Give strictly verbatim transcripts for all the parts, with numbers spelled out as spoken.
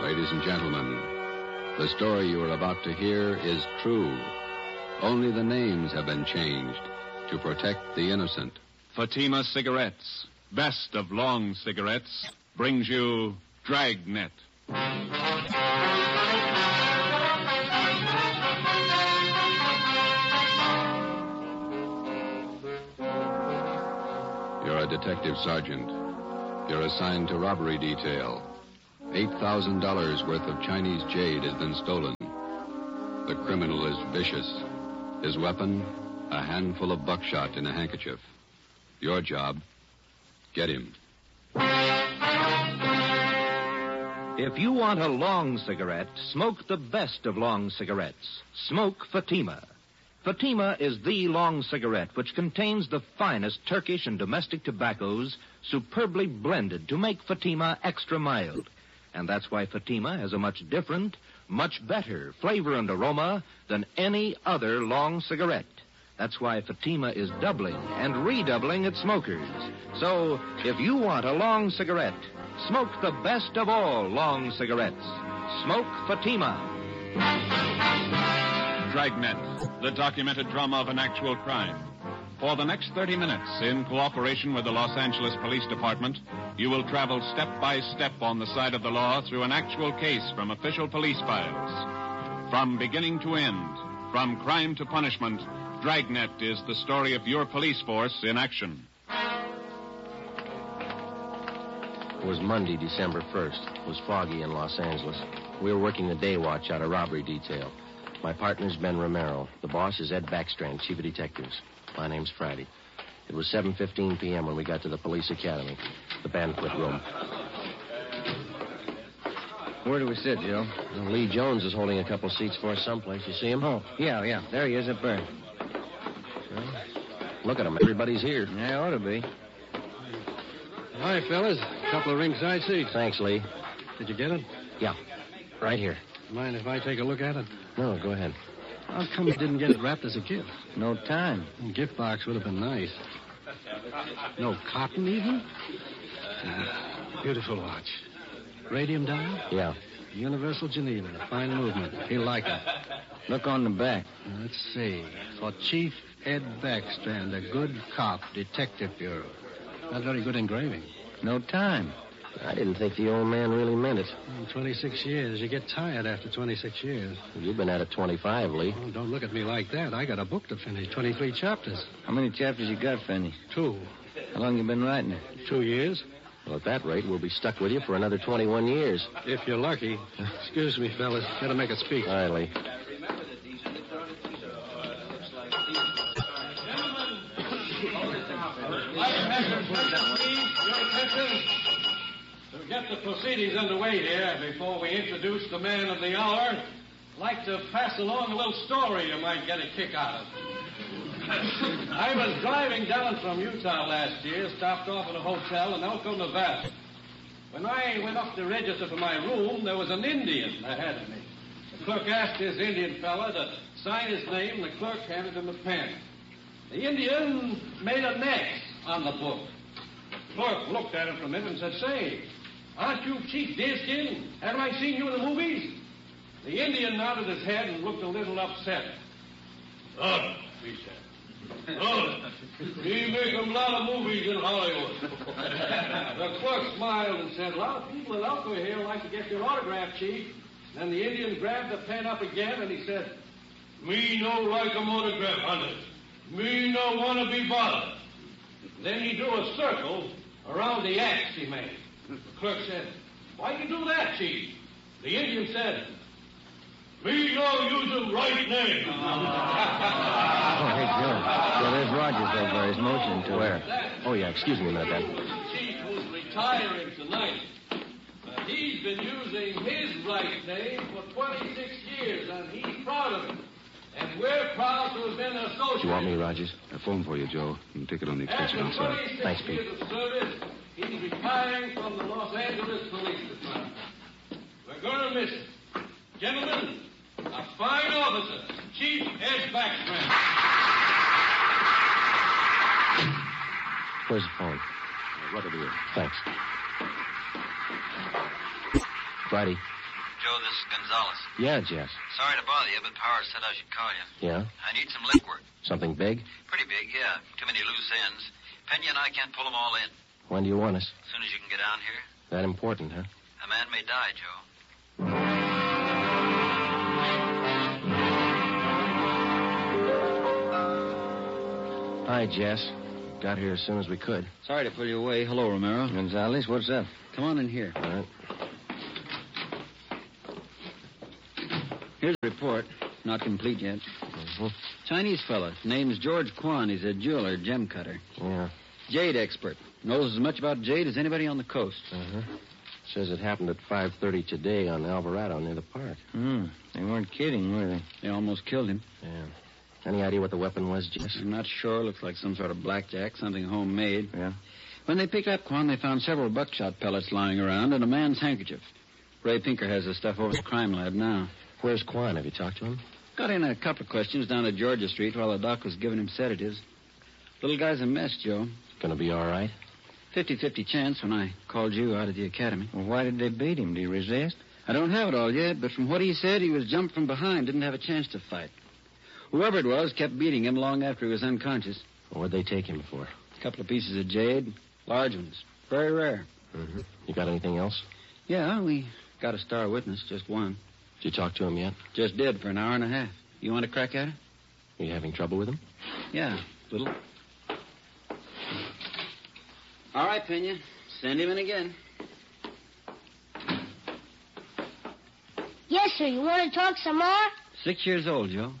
Ladies and gentlemen, the story you are about to hear is true. Only the names have been changed to protect the innocent. Fatima Cigarettes, best of long cigarettes, brings you Dragnet. You're a detective sergeant. You're assigned to robbery detail. eight thousand dollars worth of Chinese jade has been stolen. The criminal is vicious. His weapon, a handful of buckshot in a handkerchief. Your job, get him. If you want a long cigarette, smoke the best of long cigarettes. Smoke Fatima. Fatima is the long cigarette which contains the finest Turkish and domestic tobaccos superbly blended to make Fatima extra mild. And that's why Fatima has a much different, much better flavor and aroma than any other long cigarette. That's why Fatima is doubling and redoubling its smokers. So, if you want a long cigarette, smoke the best of all long cigarettes. Smoke Fatima. Dragnet, the documented drama of an actual crime. For the next thirty minutes, in cooperation with the Los Angeles Police Department, you will travel step by step on the side of the law through an actual case from official police files. From beginning to end, from crime to punishment, Dragnet is the story of your police force in action. It was Monday, December first. It was foggy in Los Angeles. We were working the day watch out of robbery detail. My partner's Ben Romero. The boss is Ed Backstrand, chief of detectives. My name's Friday. It was seven fifteen p.m. when we got to the police academy, the banquet room. Where do we sit, Joe? Well, Lee Jones is holding a couple seats for us someplace. You see him? Oh, yeah, yeah. There he is up there. Well, look at him. Everybody's here. Yeah, ought to be. Hi, fellas. A couple of ringside seats. Thanks, Lee. Did you get it? Yeah, right here. Mind if I take a look at it? No, go ahead. How come you didn't get it wrapped as a gift? No time. A gift box would have been nice. No cotton, even? Beautiful watch. Radium dial? Yeah. Universal Geneva. Fine movement. He'll like it. Look on the back. Let's see. For Chief Ed Backstrand, a good cop, Detective Bureau. Not very good engraving. No time. I didn't think the old man really meant it. Oh, twenty-six years. You get tired after twenty-six years. You've been at it twenty-five, Lee. Oh, don't look at me like that. I got a book to finish. twenty-three chapters. How many chapters you got, Fanny? Two. How long you been writing it? Two years. Well, at that rate, we'll be stuck with you for another twenty-one years. If you're lucky. Excuse me, fellas. Gotta make a speech. All right, Lee. To get the proceedings underway here, before we introduce the man of the hour, I'd like to pass along a little story you might get a kick out of. I was driving down from Utah last year, stopped off at a hotel in Elko, Nevada. When I went up to register for my room, there was an Indian ahead of me. The clerk asked this Indian fella to sign his name, and the clerk handed him a pen. The Indian made an X on the book. The clerk looked at him for a minute and said, "Say, aren't you Chief Deerskin? Haven't I seen you in the movies?" The Indian nodded his head and looked a little upset. "Oh," he said. "Oh, we make a lot of movies in Hollywood." The clerk smiled and said, "A lot of people in Elko here like to get your autograph, Chief." Then the Indian grabbed the pen up again and he said, "Me no like 'em autograph hunters. Me no want to be bothered." Then he drew a circle around the X he made. The clerk said, "Why you do that, Chief?" The Indian said, "Me no use a right name." Oh, hey, Joe. So there's Rogers over there. He's motioning to Where? her. Oh, yeah, excuse me a minute, then. The chief who's retiring tonight. Uh, he's been using his right name for twenty-six years, and he's proud of it. And we're proud to have been associated. Do you want me, Rogers? A phone for you, Joe. You can take it on the extension After outside. twenty-six Thanks, Pete. years of service, he's retiring from the Los Angeles Police Department. We're going to miss him. Gentlemen, a fine officer, Chief Ed Backstrand. Where's the phone? Uh, right over here. Thanks. Friday, Joe, this is Gonzalez. Yeah, Jess. Sorry to bother you, but Powers said I should call you. Yeah? I need some lick work. Something big? Pretty big, yeah. Too many loose ends. Pena and I can't pull them all in. When do you want us? As soon as you can get down here. That important, huh? A man may die, Joe. Hi, Jess. Got here as soon as we could. Sorry to pull you away. Hello, Romero. Gonzalez, what's up? Come on in here. All right. Here's the report. Not complete yet. Mm-hmm. Chinese fella. Name's George Kwan. He's a jeweler, gem cutter. Yeah. Jade expert. Knows as much about jade as anybody on the coast. Uh-huh. Says it happened at five thirty today on Alvarado near the park. Hmm. They weren't kidding, were they? They almost killed him. Yeah. Any idea what the weapon was, Jess? I'm not sure. Looks like some sort of blackjack, something homemade. Yeah? When they picked up Kwan, they found several buckshot pellets lying around and a man's handkerchief. Ray Pinker has the stuff over at the crime lab now. Where's Kwan? Have you talked to him? Got in a couple of questions down at Georgia Street while the doc was giving him sedatives. Little guy's a mess, Joe. Gonna be all right? fifty-fifty chance when I called you out of the academy. Well, why did they beat him? Did he resist? I don't have it all yet, but from what he said, he was jumped from behind, didn't have a chance to fight. Whoever it was kept beating him long after he was unconscious. What'd they take him for? A couple of pieces of jade, large ones, very rare. Mm-hmm. You got anything else? Yeah, we got a star witness, just one. Did you talk to him yet? Just did for an hour and a half. You want to crack at it? Are you having trouble with him? Yeah, little. All right, Pena. Send him in again. Yes, sir. You want to talk some more? Six years old, Joe.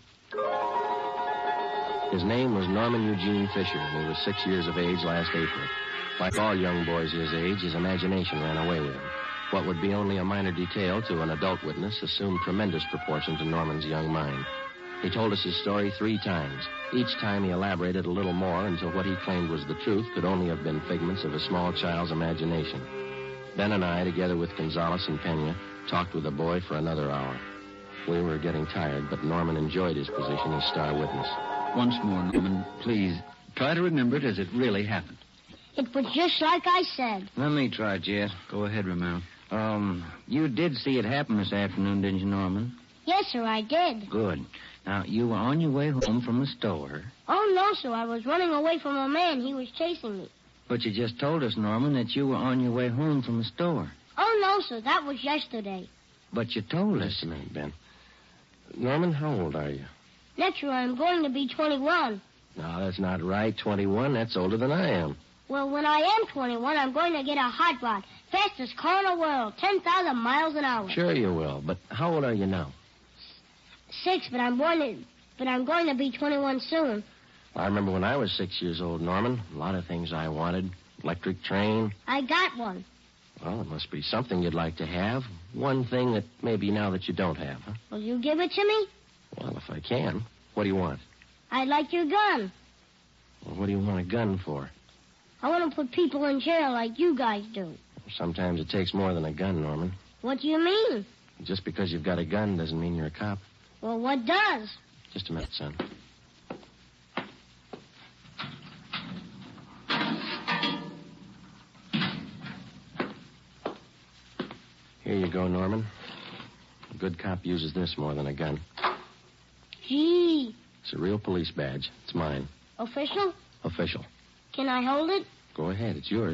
His name was Norman Eugene Fisher, and he was six years of age last April. Like all young boys his age, his imagination ran away with him. What would be only a minor detail to an adult witness assumed tremendous proportion to Norman's young mind. He told us his story three times. Each time he elaborated a little more until what he claimed was the truth could only have been figments of a small child's imagination. Ben and I, together with Gonzalez and Pena, talked with the boy for another hour. We were getting tired, but Norman enjoyed his position as star witness. Once more, Norman, please, try to remember it as it really happened. It was just like I said. Let me try, Jess. Go ahead, Romero. Um, you did see it happen this afternoon, didn't you, Norman? Yes, sir, I did. Good. Now, you were on your way home from the store. Oh, no, sir. I was running away from a man. He was chasing me. But you just told us, Norman, that you were on your way home from the store. Oh, no, sir. That was yesterday. But you told us. Just a minute, Ben. Norman, how old are you? Next year, I'm going to be twenty-one. No, that's not right. twenty-one, that's older than I am. Well, when I am twenty-one, I'm going to get a hot rod. Fastest car in the world. ten thousand miles an hour. Sure you will, but how old are you now? Six, but I'm going to, but I'm going to be twenty-one soon. I remember when I was six years old, Norman. A lot of things I wanted. Electric train. I got one. Well, it must be something you'd like to have. One thing that maybe now that you don't have, huh? Will you give it to me? Well, if I can. What do you want? I'd like your gun. Well, what do you want a gun for? I want to put people in jail like you guys do. Sometimes it takes more than a gun, Norman. What do you mean? Just because you've got a gun doesn't mean you're a cop. Well, what does? Just a minute, son. Here you go, Norman. A good cop uses this more than a gun. Gee. It's a real police badge. It's mine. Official? Official. Can I hold it? Go ahead. It's yours.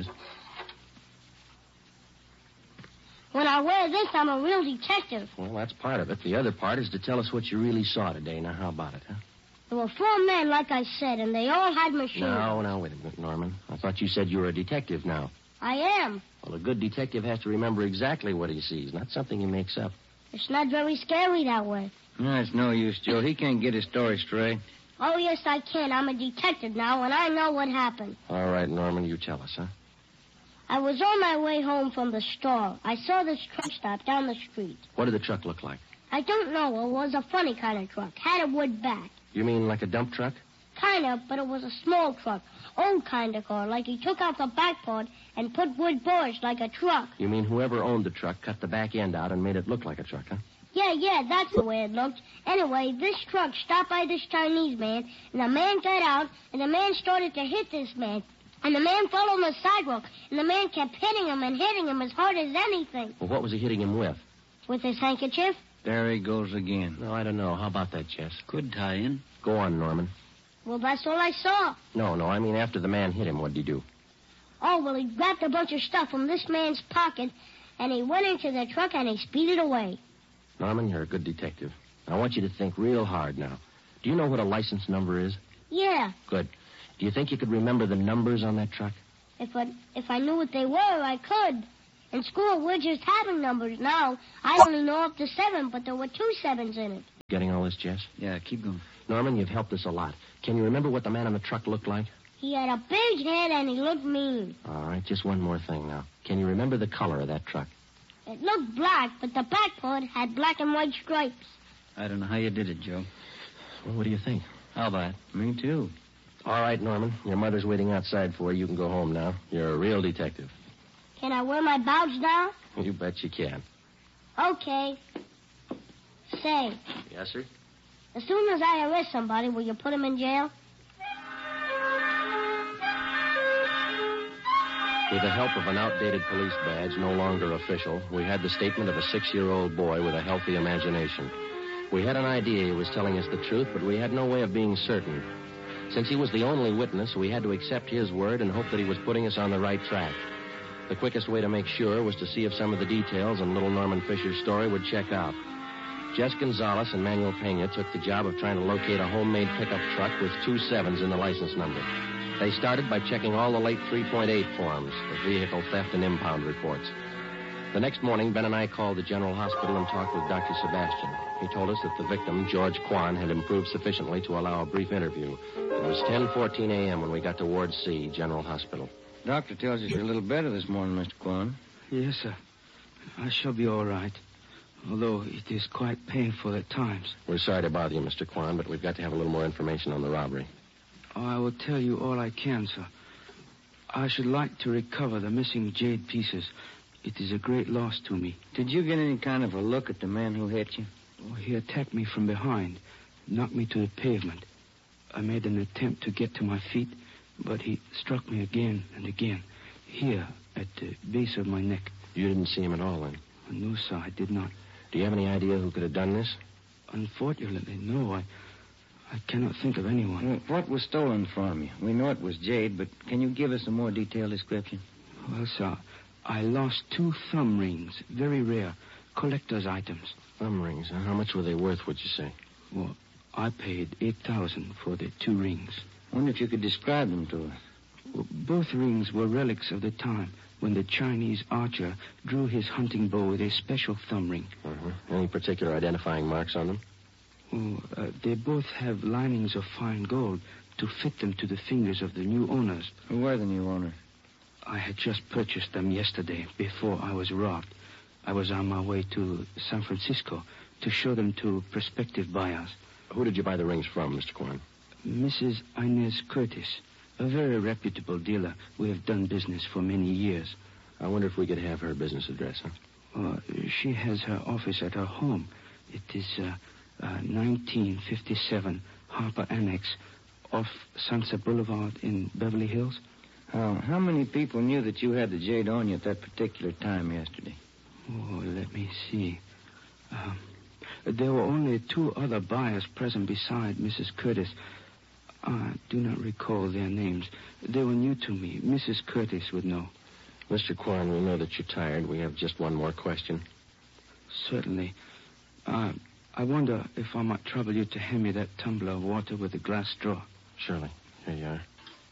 When I wear this, I'm a real detective. Well, that's part of it. The other part is to tell us what you really saw today. Now, how about it, huh? There were four men, like I said, and they all had machines. No, no, wait a minute, Norman. I thought you said you were a detective now. I am. Well, a good detective has to remember exactly what he sees, not something he makes up. It's not very scary that way. No, it's no use, Joe. He can't get his story straight. Oh, yes, I can. I'm a detective now, and I know what happened. All right, Norman, you tell us, huh? I was on my way home from the store. I saw this truck stop down the street. What did the truck look like? I don't know. It was a funny kind of truck. Had a wood back. You mean like a dump truck? Kind of, but it was a small truck. Old kind of car, like he took out the back part and put wood boards like a truck. You mean whoever owned the truck cut the back end out and made it look like a truck, huh? Yeah, yeah, that's the way it looked. Anyway, this truck stopped by this Chinese man, and the man got out, and the man started to hit this man. And the man fell on the sidewalk, and the man kept hitting him and hitting him as hard as anything. Well, what was he hitting him with? With his handkerchief? There he goes again. No, I don't know. How about that, Jess? Could tie in. Go on, Norman. Well, that's all I saw. No, no, I mean after the man hit him, what'd he do? Oh, well, he grabbed a bunch of stuff from this man's pocket, and he went into the truck and he speeded away. Norman, you're a good detective. I want you to think real hard now. Do you know what a license number is? Yeah. Good. Do you think you could remember the numbers on that truck? If I, if I knew what they were, I could. In school, we're just having numbers now. I only know up to seven, but there were two sevens in it. Getting all this, Jess? Yeah, keep going. Norman, you've helped us a lot. Can you remember what the man on the truck looked like? He had a big head and he looked mean. All right, just one more thing now. Can you remember the color of that truck? It looked black, but the back part had black and white stripes. I don't know how you did it, Joe. Well, what do you think? How about? Me too. All right, Norman. Your mother's waiting outside for you. You can go home now. You're a real detective. Can I wear my badge now? You bet you can. Okay. Say, Yes, sir? as soon as I arrest somebody, will you put him in jail? With the help of an outdated police badge, no longer official, we had the statement of a six-year-old boy with a healthy imagination. We had an idea he was telling us the truth, but we had no way of being certain. Since he was the only witness, we had to accept his word and hope that he was putting us on the right track. The quickest way to make sure was to see if some of the details in little Norman Fisher's story would check out. Jess Gonzalez and Manuel Pena took the job of trying to locate a homemade pickup truck with two sevens in the license number. They started by checking all the late three point eight forms, the vehicle theft and impound reports. The next morning, Ben and I called the General Hospital and talked with Doctor Sebastian. He told us that the victim, George Kwan, had improved sufficiently to allow a brief interview. It was ten fourteen a.m. when we got to Ward C, General Hospital. Doctor tells us you're a little better this morning, Mister Kwan. Yes, sir. I shall be all right, although it is quite painful at times. We're sorry to bother you, Mister Kwan, but we've got to have a little more information on the robbery. Oh, I will tell you all I can, sir. I should like to recover the missing jade pieces. It is a great loss to me. Did you get any kind of a look at the man who hit you? Oh, he attacked me from behind, knocked me to the pavement. I made an attempt to get to my feet, but he struck me again and again, here at the base of my neck. You didn't see him at all, then? No, sir, I did not. Do you have any idea who could have done this? Unfortunately, no. I I cannot think of anyone. Well, what was stolen from you? We know it was jade, but can you give us a more detailed description? Well, sir, I lost two thumb rings, very rare, collector's items. Thumb rings? How much were they worth, would you say? Well, I paid eight thousand for the two rings. I wonder if you could describe them to us. Well, both rings were relics of the time when the Chinese archer drew his hunting bow with a special thumb ring. Uh-huh. Any particular identifying marks on them? Oh, uh, they both have linings of fine gold to fit them to the fingers of the new owners. Who were the new owners? I had just purchased them yesterday before I was robbed. I was on my way to San Francisco to show them to prospective buyers. Who did you buy the rings from, Mister Kwan? Missus Inez Curtis, a very reputable dealer. We have done business for many years. I wonder if we could have her business address, huh? Uh, she has her office at her home. It is uh, uh, nineteen fifty-seven Harper Annex off Sunset Boulevard in Beverly Hills. Uh, how many people knew that you had the jade on you at that particular time yesterday? Oh, let me see. Um, there were only two other buyers present beside Missus Curtis. I do not recall their names. They were new to me. Missus Curtis would know. Mister Kwan, we know that you're tired. We have just one more question. Certainly. Uh, I wonder if I might trouble you to hand me that tumbler of water with the glass straw. Surely. Here you are.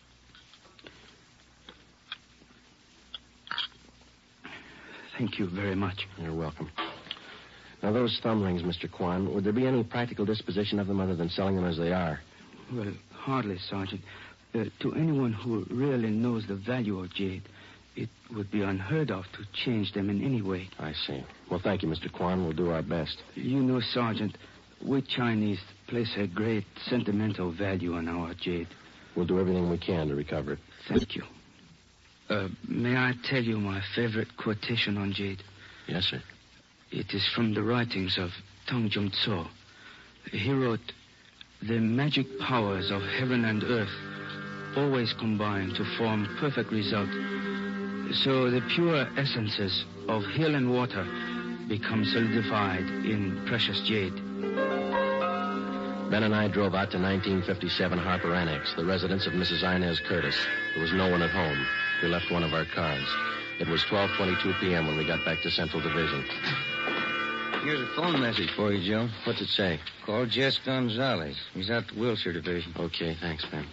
Thank you very much. You're welcome. Now, those thumb rings, Mister Kwan, would there be any practical disposition of them other than selling them as they are? Well, hardly, Sergeant. Uh, to anyone who really knows the value of jade, it would be unheard of to change them in any way. I see. Well, thank you, Mister Kwan. We'll do our best. You know, Sergeant, we Chinese place a great sentimental value on our jade. We'll do everything we can to recover it. Thank you. Uh, may I tell you my favorite quotation on jade? Yes, sir. It is from the writings of Tang Jung Tso. He wrote, "The magic powers of heaven and earth always combine to form perfect result. So the pure essences of hill and water become solidified in precious jade. Ben and I drove out to nineteen fifty-seven Harper Annex, the residence of Missus Inez Curtis. There was no one at home. We left one of our cars. It was twelve twenty-two p.m. when we got back to Central Division. Here's a phone message for you, Joe. What's it say? Call Jess Gonzalez. He's out to Wilshire Division. Okay, thanks, Ben.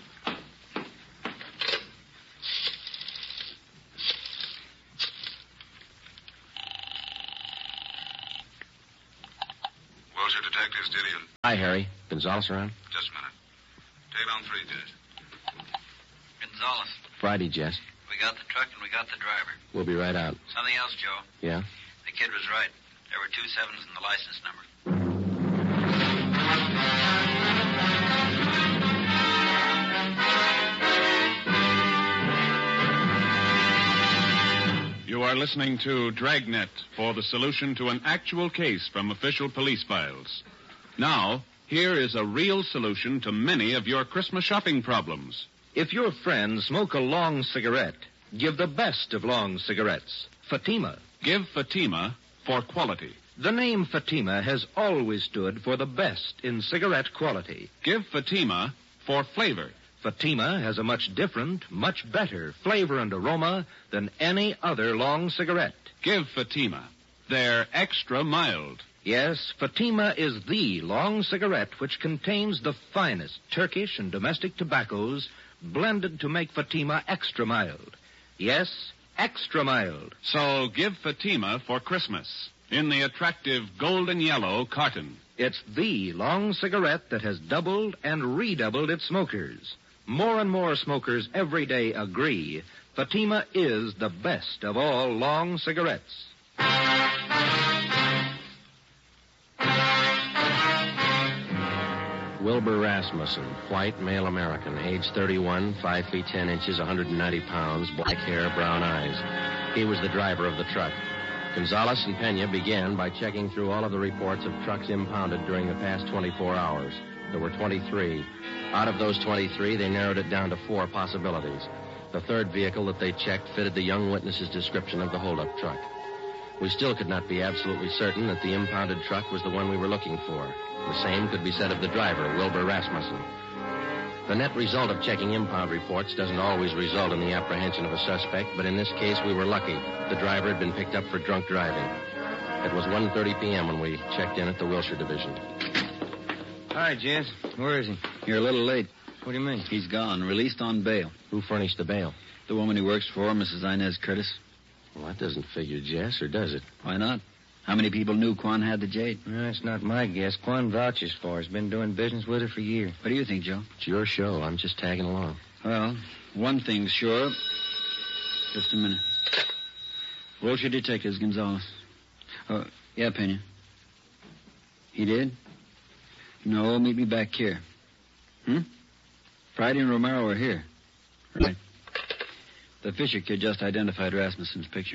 Wilshire Detectives, Gideon. Hi, Harry. Gonzalez around? Just a minute. Take on three, Jess. Gonzalez, Friday, Jess. we got the truck and we got the driver. We'll be right out. Something else, Joe. Yeah? The kid was right. There were two sevens in the license number. You are listening to Dragnet for the solution to an actual case from official police files. Now, here is a real solution to many of your Christmas shopping problems. If your friends smoke a long cigarette, give the best of long cigarettes, Fatima. Give Fatima for quality. The name Fatima has always stood for the best in cigarette quality. Give Fatima for flavor. Fatima has a much different, much better flavor and aroma than any other long cigarette. Give Fatima. They're extra mild. Yes, Fatima is the long cigarette which contains the finest Turkish and domestic tobaccos blended to make Fatima extra mild. Yes, extra mild. So give Fatima for Christmas in the attractive golden yellow carton. It's the long cigarette that has doubled and redoubled its smokers. More and more smokers every day agree Fatima is the best of all long cigarettes. Wilbur Rasmussen, white, male American, age thirty-one, five feet ten inches, one hundred ninety pounds, black hair, brown eyes. He was the driver of the truck. Gonzalez and Pena began by checking through all of the reports of trucks impounded during the past twenty-four hours. There were twenty-three. Out of those twenty-three, they narrowed it down to four possibilities. The third vehicle that they checked fitted the young witness's description of the holdup truck. We still could not be absolutely certain that the impounded truck was the one we were looking for. The same could be said of the driver, Wilbur Rasmussen. The net result of checking impound reports doesn't always result in the apprehension of a suspect, but in this case we were lucky. The driver had been picked up for drunk driving. It was one thirty p.m. when we checked in at the Wilshire Division. Hi, Jess. Where is he? You're a little late. What do you mean? He's gone, released on bail. Who furnished the bail? The woman he works for, Missus Inez Curtis. Well, that doesn't figure, Jess, or does it? Why not? How many people knew Quan had the jade? No, it's not my guess. Quan vouches for her. He's been doing business with her for years. What do you think, Joe? It's your show. I'm just tagging along. Well, one thing's sure. Just a minute. Wilshire Detectives, Gonzalez. Oh, yeah, Pena. He did? No, meet me back here. Hmm? Friday and Romero are here. Right. The Fisher kid just identified Rasmussen's picture.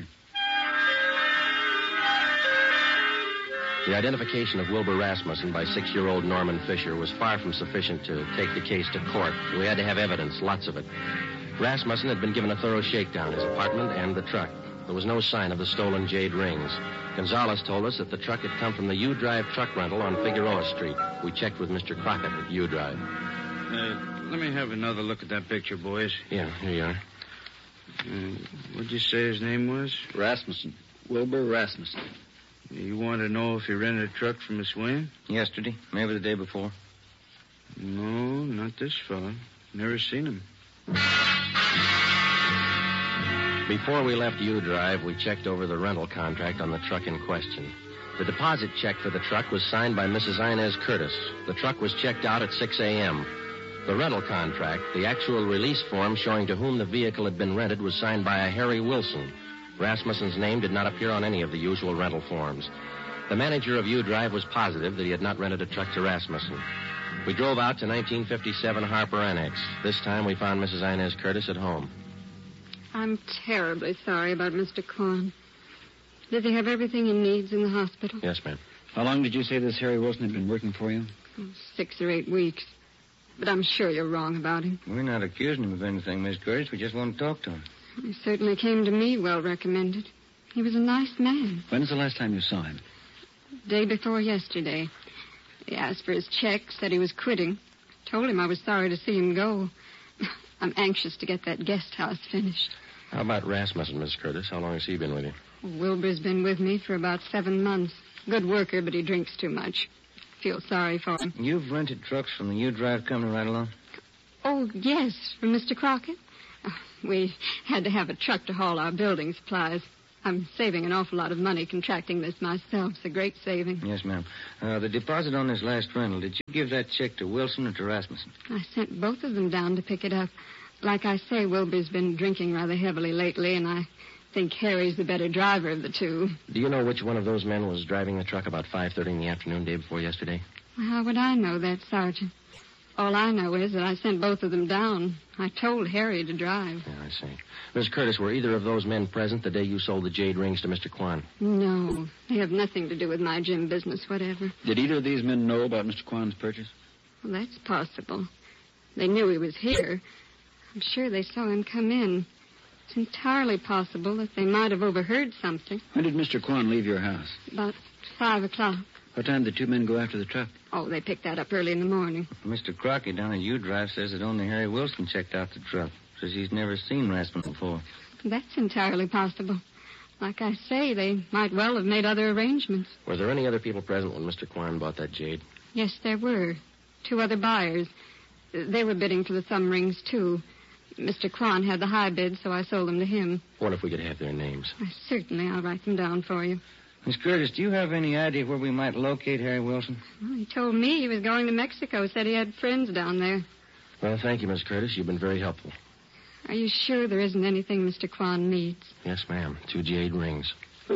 The identification of Wilbur Rasmussen by six-year-old Norman Fisher was far from sufficient to take the case to court. We had to have evidence, lots of it. Rasmussen had been given a thorough shakedown, his apartment and the truck. There was no sign of the stolen jade rings. Gonzalez told us that the truck had come from the U-Drive truck rental on Figueroa Street. We checked with Mister Crockett at U-Drive. Uh, let me have another look at that picture, boys. Yeah, here you are. Uh, what'd you say his name was? Rasmussen. Wilbur Rasmussen. You want to know if he rented a truck from Miss Wayne? Yesterday, maybe the day before. No, not this fella. Never seen him. Before we left U-Drive, we checked over the rental contract on the truck in question. The deposit check for the truck was signed by Missus Inez Curtis. The truck was checked out at six a.m. The rental contract, the actual release form showing to whom the vehicle had been rented, was signed by a Harry Wilson. Rasmussen's name did not appear on any of the usual rental forms. The manager of U-Drive was positive that he had not rented a truck to Rasmussen. We drove out to nineteen fifty-seven Harper Annex. This time we found Missus Inez Curtis at home. I'm terribly sorry about Mister Corn. Does he have everything he needs in the hospital? Yes, ma'am. How long did you say this Harry Wilson had been working for you? Oh, six or eight weeks. But I'm sure you're wrong about him. We're not accusing him of anything, Miss Curtis. We just want to talk to him. He certainly came to me well recommended. He was a nice man. When's the last time you saw him? Day before yesterday. He asked for his check, said he was quitting. Told him I was sorry to see him go. I'm anxious to get that guest house finished. How about Rasmussen, Miss Curtis? How long has he been with you? Wilbur's been with me for about seven months. Good worker, but he drinks too much. Feel sorry for him. You've rented trucks from the U-Drive company right along? Oh, yes, from Mister Crockett. Uh, we had to have a truck to haul our building supplies. I'm saving an awful lot of money contracting this myself. It's a great saving. Yes, ma'am. Uh, the deposit on this last rental, did you give that check to Wilson or to Rasmussen? I sent both of them down to pick it up. Like I say, Wilbur's been drinking rather heavily lately, and I think Harry's the better driver of the two. Do you know which one of those men was driving the truck about five thirty in the afternoon, day before yesterday? Well, how would I know that, Sergeant? All I know is that I sent both of them down. I told Harry to drive. Yeah, I see. Miss Curtis, were either of those men present the day you sold the jade rings to Mister Kwan? No. They have nothing to do with my gym business, whatever. Did either of these men know about Mister Kwan's purchase? Well, that's possible. They knew he was here. I'm sure they saw him come in. It's entirely possible that they might have overheard something. When did Mister Kwan leave your house? About five o'clock. What time did the two men go after the truck? Oh, they picked that up early in the morning. Mister Crockett down at U-Drive says that only Harry Wilson checked out the truck. Says he's never seen Rasmussen before. That's entirely possible. Like I say, they might well have made other arrangements. Were there any other people present when Mister Kwan bought that jade? Yes, there were. Two other buyers. They were bidding for the thumb rings, too. Mister Kwan had the high bid, so I sold them to him. What if we could have their names? Why, certainly, I'll write them down for you. Miss Curtis, do you have any idea where we might locate Harry Wilson? Well, he told me he was going to Mexico, said he had friends down there. Well, thank you, Miss Curtis. You've been very helpful. Are you sure there isn't anything Mister Kwan needs? Yes, ma'am. Two jade rings.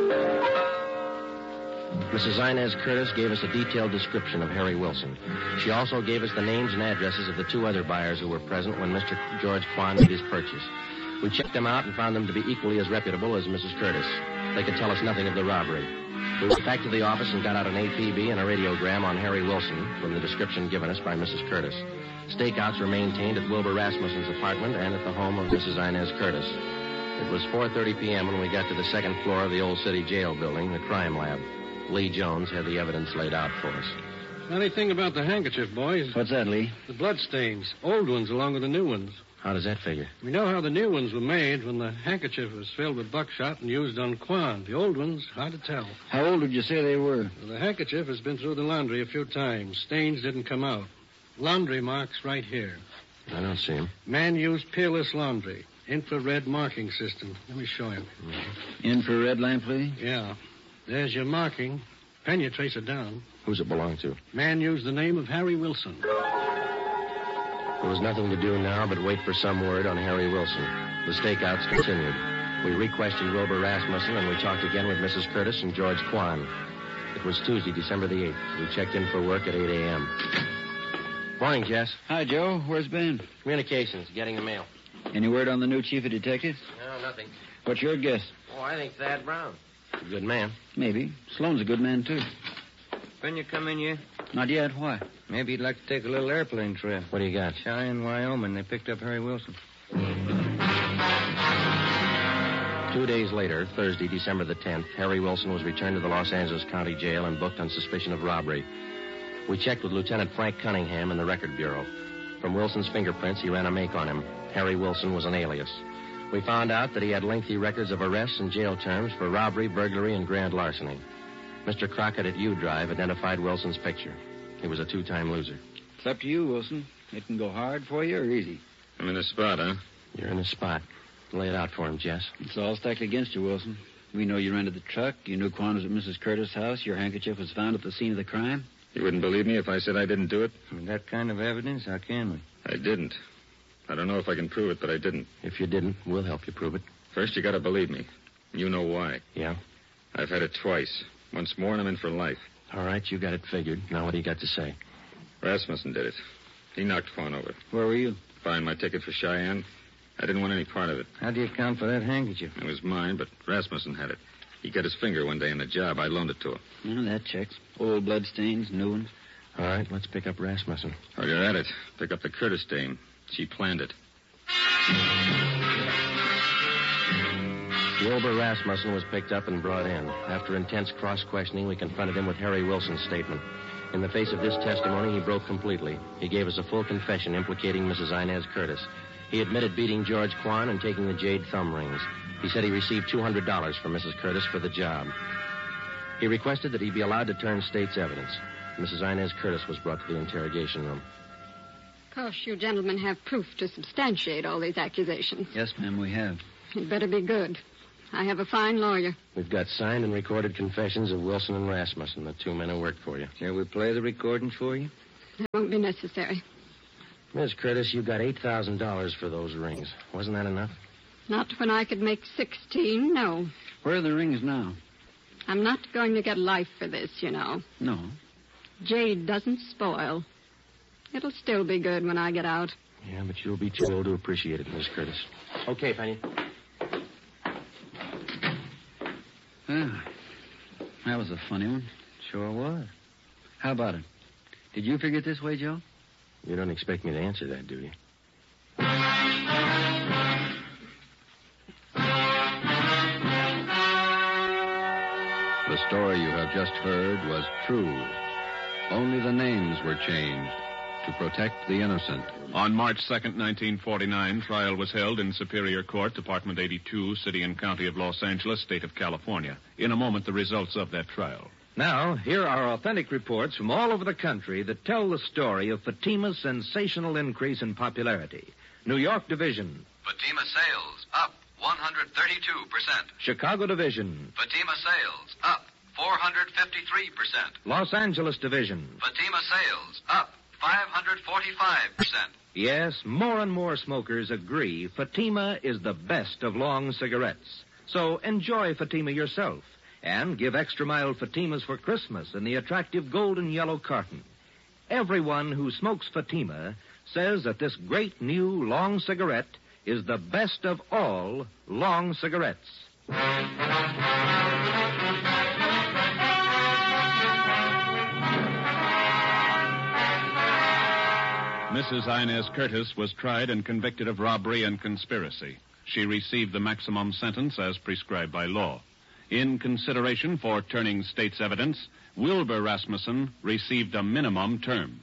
Missus Inez Curtis gave us a detailed description of Harry Wilson. She also gave us the names and addresses of the two other buyers who were present when Mister George Kwan made his purchase. We checked them out and found them to be equally as reputable as Missus Curtis. They could tell us nothing of the robbery. We went back to the office and got out an A P B and a radiogram on Harry Wilson from the description given us by Missus Curtis. Stakeouts were maintained at Wilbur Rasmussen's apartment and at the home of Missus Inez Curtis. It was four thirty p.m. when we got to the second floor of the old city jail building, the crime lab. Lee Jones had the evidence laid out for us. Funny thing about the handkerchief, boys. What's that, Lee? The blood stains. Old ones along with the new ones. How does that figure? We know how the new ones were made when the handkerchief was filled with buckshot and used on Kwan. The old ones, hard to tell. How old would you say they were? Well, the handkerchief has been through the laundry a few times. Stains didn't come out. Laundry marks right here. I don't see him. Man used peerless laundry. Infrared marking system. Let me show him. Infrared lamp, Lee? Yeah. There's your marking. Pena, trace it down. Who's it belong to? Man used the name of Harry Wilson. There was nothing to do now but wait for some word on Harry Wilson. The stakeouts continued. We re-questioned Wilbur Rasmussen, and we talked again with Missus Curtis and George Kwan. It was Tuesday, December the eighth. We checked in for work at eight a.m. Morning, Jess. Hi, Joe. Where's Ben? Communications, getting the mail. Any word on the new chief of detectives? No, nothing. What's your guess? Oh, I think Thad Brown. A good man. Maybe. Sloan's a good man, too. When you come in yet? Not yet. Why? Maybe you'd like to take a little airplane trip. What do you got? Cheyenne, Wyoming. They picked up Harry Wilson. Two days later, Thursday, December the tenth, Harry Wilson was returned to the Los Angeles County Jail and booked on suspicion of robbery. We checked with Lieutenant Frank Cunningham in the Record Bureau. From Wilson's fingerprints, he ran a make on him. Harry Wilson was an alias. We found out that he had lengthy records of arrests and jail terms for robbery, burglary, and grand larceny. Mister Crockett at U-Drive identified Wilson's picture. He was a two-time loser. It's up to you, Wilson. It can go hard for you or easy. I'm in the spot, huh? You're in the spot. Lay it out for him, Jess. It's all stacked against you, Wilson. We know you rented the truck. You knew Kwan was at Missus Curtis' house. Your handkerchief was found at the scene of the crime. You wouldn't believe me if I said I didn't do it? With that kind of evidence, how can we? I didn't. I don't know if I can prove it, but I didn't. If you didn't, we'll help you prove it. First, you gotta believe me. You know why. Yeah? I've had it twice. Once more, and I'm in for life. All right, you got it figured. Now what do you got to say? Rasmussen did it. He knocked Kwan over. Where were you? Buying my ticket for Cheyenne. I didn't want any part of it. How do you account for that handkerchief? It was mine, but Rasmussen had it. He cut his finger one day in the job. I loaned it to him. Well, that checks. Old blood stains, new ones. All right, let's pick up Rasmussen. While you're at it, pick up the Curtis dame. She planned it. Wilbur Rasmussen was picked up and brought in. After intense cross-questioning, we confronted him with Harry Wilson's statement. In the face of this testimony, he broke completely. He gave us a full confession implicating Missus Inez Curtis. He admitted beating George Kwan and taking the jade thumb rings. He said he received two hundred dollars from Missus Curtis for the job. He requested that he be allowed to turn state's evidence. Missus Inez Curtis was brought to the interrogation room. Of course, you gentlemen have proof to substantiate all these accusations. Yes, ma'am, we have. It better be good. I have a fine lawyer. We've got signed and recorded confessions of Wilson and Rasmussen, the two men who worked for you. Shall we play the recording for you? That won't be necessary. Miss Curtis, you got eight thousand dollars for those rings. Wasn't that enough? Not when I could make sixteen, no. Where are the rings now? I'm not going to get life for this, you know. No. Jade doesn't spoil. It'll still be good when I get out. Yeah, but you'll be too old to appreciate it, Miss Curtis. Okay, Penny. Ah, that was a funny one. Sure was. How about it? Did you figure it this way, Joe? You don't expect me to answer that, do you? The story you have just heard was true. Only the names were changed to protect the innocent. On March second, nineteen forty-nine, trial was held in Superior Court, Department eighty-two, City and County of Los Angeles, State of California. In a moment, the results of that trial. Now, here are authentic reports from all over the country that tell the story of Fatima's sensational increase in popularity. New York Division. Fatima sales up one hundred thirty-two percent. Chicago Division. Fatima sales up four hundred fifty-three percent. Los Angeles Division. Fatima sales up five hundred forty-five percent. Yes, more and more smokers agree Fatima is the best of long cigarettes. So enjoy Fatima yourself and give extra mild Fatimas for Christmas in the attractive golden yellow carton. Everyone who smokes Fatima says that this great new long cigarette is the best of all long cigarettes. Missus Inez Curtis was tried and convicted of robbery and conspiracy. She received the maximum sentence as prescribed by law. In consideration for turning state's evidence, Wilbur Rasmussen received a minimum term.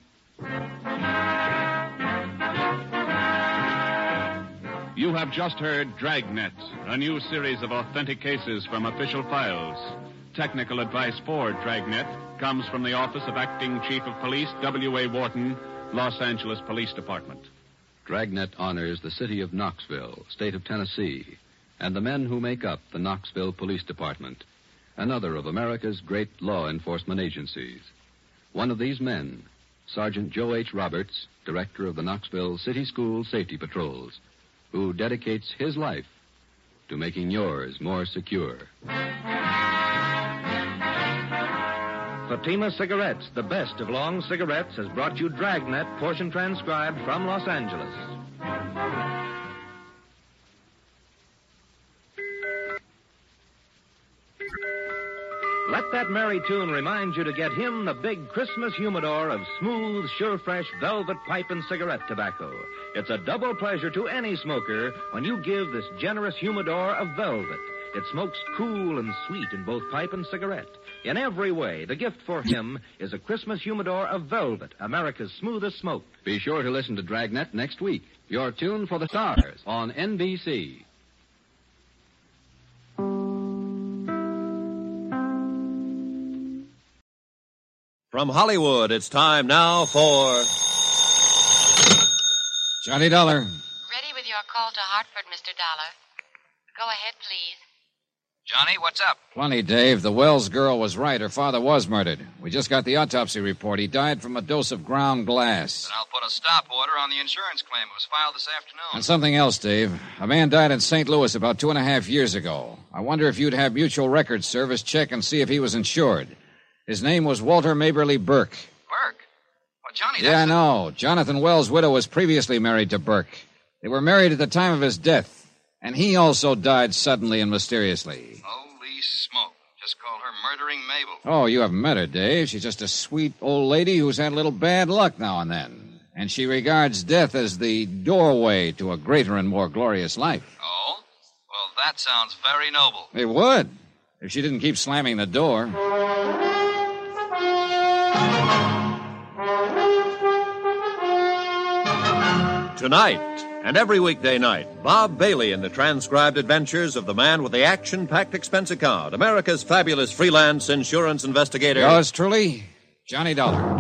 You have just heard Dragnet, a new series of authentic cases from official files. Technical advice for Dragnet comes from the Office of Acting Chief of Police, W A. Wharton, Los Angeles Police Department. Dragnet honors the city of Knoxville, state of Tennessee, and the men who make up the Knoxville Police Department, another of America's great law enforcement agencies. One of these men, Sergeant Joe H. Roberts, director of the Knoxville City School Safety Patrols, who dedicates his life to making yours more secure. Fatima Cigarettes, the best of long cigarettes, has brought you Dragnet, portion transcribed from Los Angeles. Let that merry tune remind you to get him the big Christmas humidor of smooth, sure-fresh velvet pipe and cigarette tobacco. It's a double pleasure to any smoker when you give this generous humidor of velvet. It smokes cool and sweet in both pipe and cigarette. In every way, the gift for him is a Christmas humidor of velvet, America's smoothest smoke. Be sure to listen to Dragnet next week. Your tune for the stars on N B C. From Hollywood, it's time now for Johnny Dollar. Ready with your call to Hartford, Mister Dollar. Go ahead, please. Johnny, what's up? Plenty, Dave. The Wells girl was right. Her father was murdered. We just got the autopsy report. He died from a dose of ground glass. Then I'll put a stop order on the insurance claim. It was filed this afternoon. And something else, Dave. A man died in Saint Louis about two and a half years ago. I wonder if you'd have Mutual Records Service check and see if he was insured. His name was Walter Maberly Burke. Burke? Well, Johnny, Yeah, I that's... know. Jonathan Wells' widow was previously married to Burke. They were married at the time of his death, and he also died suddenly and mysteriously. Holy smoke. Just call her Murdering Mabel. Oh, you haven't met her, Dave. She's just a sweet old lady who's had a little bad luck now and then. And she regards death as the doorway to a greater and more glorious life. Oh? Well, That sounds very noble. It would, if she didn't keep slamming the door. Tonight and every weekday night, Bob Bailey in the transcribed adventures of the man with the action-packed expense account, America's fabulous freelance insurance investigator. Yours truly, Johnny Dollar.